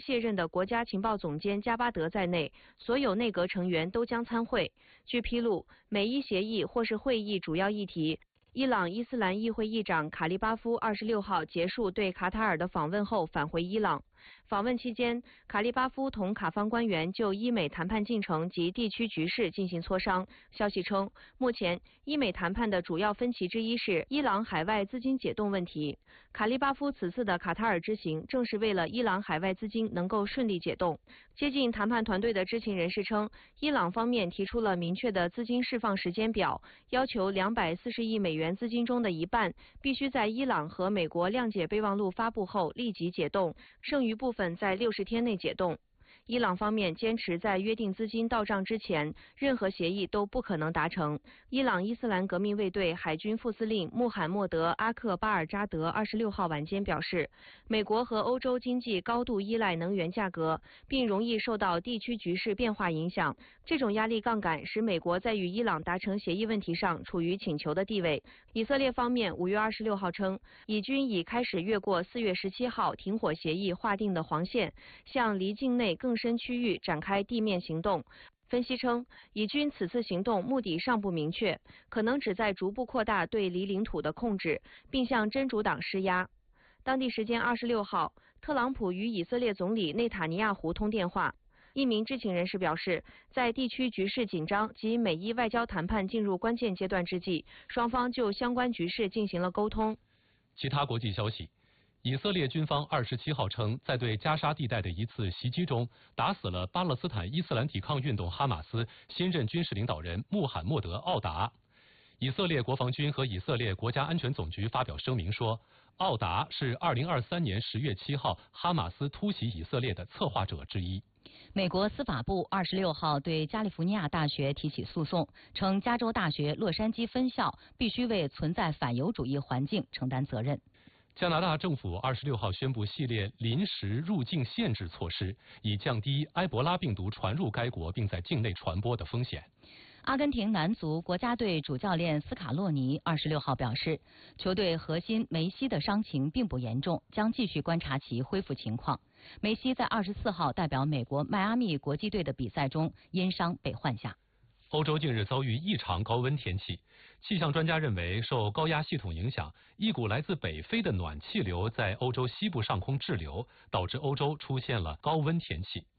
卸任的国家情报总监加巴德在内，所有内阁成员都将参会。据披露，美伊协议或是会议主要议题。伊朗伊斯兰议会议长卡利巴夫26号结束对卡塔尔的访问后返回伊朗。访问期间，卡利巴夫同卡方官员就伊美谈判进程及地区局势进行磋商。消息称，目前伊美谈判的主要分歧之一是伊朗海外资金解冻问题。卡利巴夫此次的卡塔尔之行，正是为了伊朗海外资金能够顺利解冻。接近谈判团队的知情人士称，伊朗方面提出了明确的资金释放时间表，要求240亿美元资金中的一半必须在伊朗和美国谅解备忘录发布后立即解冻，剩余部分在60天内解冻。伊朗方面坚持在约定资金到账之前，任何协议都不可能达成。伊朗伊斯兰革命卫队海军副司令穆罕默德·阿克巴尔扎德26号晚间表示，美国和欧洲经济高度依赖能源价格，并容易受到地区局势变化影响。这种压力杠杆使美国在与伊朗达成协议问题上处于请求的地位。以色列方面5月26号称，以军已开始越过4月17号停火协议划定的黄线，向离境内更深区域展开地面行动。分析称，以军此次行动目的尚不明确，可能旨在逐步扩大对离领土的控制，并向真主党施压。当地时间26号，特朗普与以色列总理内塔尼亚胡通电话。一名知情人士表示，在地区局势紧张及美伊外交谈判进入关键阶段之际，双方就相关局势进行了沟通。 其他国际消息。以色列军方27号称，在对加沙地带的一次袭击中，打死了巴勒斯坦伊斯兰抵抗运动哈马斯新任军事领导人穆罕默德·奥达。以色列国防军和以色列国家安全总局发表声明说，奥达是2023年10月7号哈马斯突袭以色列的策划者之一。 美国司法部26号对加利福尼亚大学提起诉讼，称加州大学洛杉矶分校必须为存在反犹主义环境承担责任。 加拿大政府26号宣布系列临时入境限制措施，以降低埃博拉病毒传入该国并在境内传播的风险。 阿根廷男足国家队主教练斯卡洛尼26号表示，球队核心梅西的伤情并不严重，将继续观察其恢复情况。梅西在24号代表美国迈阿密国际队的比赛中因伤被换下。 欧洲近日遭遇异常高温天气，气象专家认为受高压系统影响，一股来自北非的暖气流在欧洲西部上空滞留，导致欧洲出现了高温天气。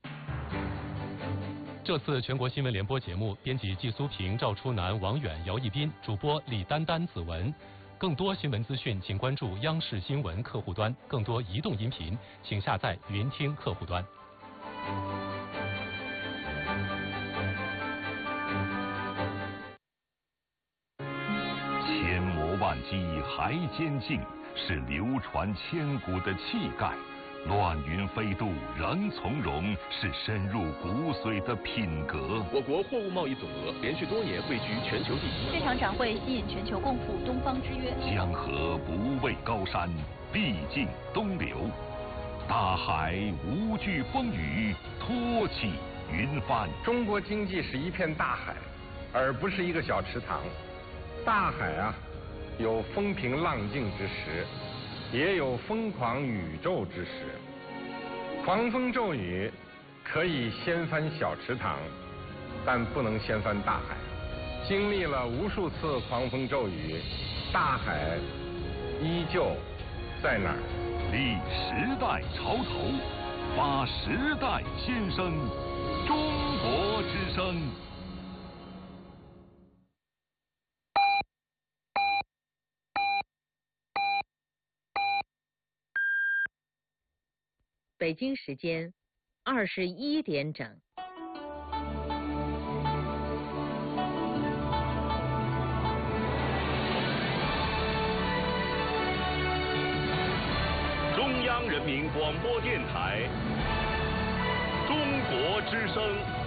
这次全国新闻联播节目，编辑季苏平、赵初南、王远、姚一斌，主播李丹丹、子文。更多新闻资讯，请关注央视新闻客户端；更多移动音频，请下载云听客户端。 千磨万击还坚劲，是流传千古的气概；乱云飞渡仍从容，是深入骨髓的品格。 我国货物贸易总额连续多年位居全球第一。 这场展会吸引全球共赴东方之约。 江河不畏高山，必尽东流；大海无惧风雨，托起云帆。 中国经济是一片大海，而不是一个小池塘。大海啊，有风平浪静之时，也有疯狂宇宙之时。狂风骤雨可以掀翻小池塘，但不能掀翻大海。经历了无数次狂风骤雨，大海依旧在那儿。 立时代潮头，发时代先声，中国之声。 北京时间21点整。 中央人民广播电台，中国之声。